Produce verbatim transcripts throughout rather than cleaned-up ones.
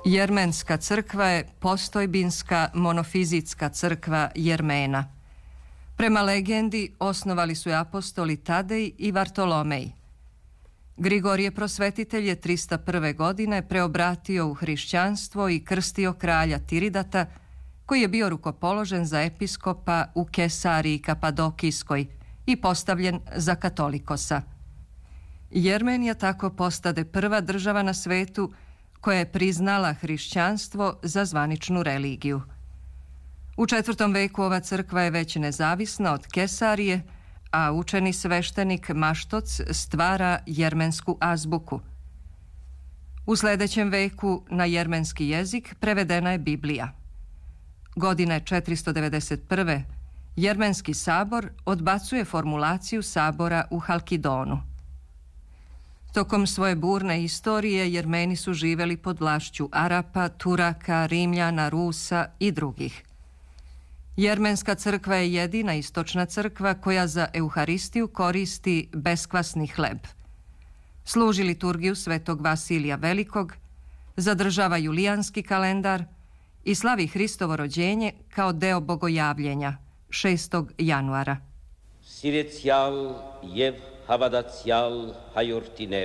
Jermenska crkva je postojbinska monofizitska crkva Jermena. Prema legendi osnovali su je apostoli Tadej i Vartolomej. Grigorije Prosvetitelj je trista prve. godine preobratio u hrišćanstvo i krstio kralja Tiridata, koji je bio rukopoložen za episkopa u Kesariji Kapadokijskoj i postavljen za katolikosa. Jermenija tako postade prva država na svetu koja je priznala hrišćanstvo za zvaničnu religiju. U četvrtom veku ova crkva je već nezavisna od Kesarije, a učeni sveštenik Maštoc stvara jermensku azbuku. U sljedećem veku na jermenski jezik prevedena je Biblija. Godine četiristo devedeset prve. Jermenski sabor odbacuje formulaciju sabora u Halkidonu. Tokom svoje burne istorije Jermeni su živjeli pod vlašću Arapa, Turaka, Rimljana, Rusa i drugih. Jermenska crkva je jedina istočna crkva koja za Euharistiju koristi beskvasni hleb. Služi liturgiju svetog Vasilija Velikog, zadržava julijanski kalendar i slavi Hristovo rođenje kao deo bogojavljenja šestog januara. Sirecial jev havadacial hajortiner.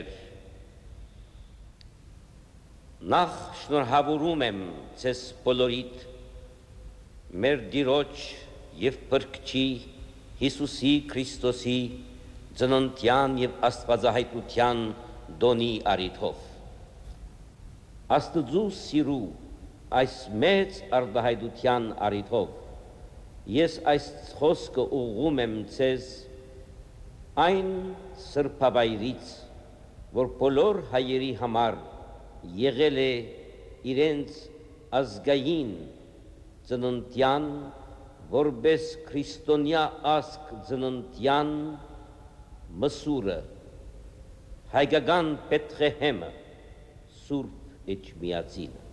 Nach šnorhavurumem ces polorit մեր դիրոջ և փրկչի Հիսուսի Քրիստոսի ծննդյան և աստվածահայտության դոնի առիթով։ Աստծու սիրու այս մեծ արդահայտության առիթով ես այս խոսքը ուղղում եմ ձեզ այն սրբավայրից, որ բոլոր հայերի համար եղել է իրենց ազգային ծննդյան, որպես քրիստոնյա ազգ ծննդյան մսուրը, հայկական Պետղեհեմը, Սուրբ Էջմիածինը։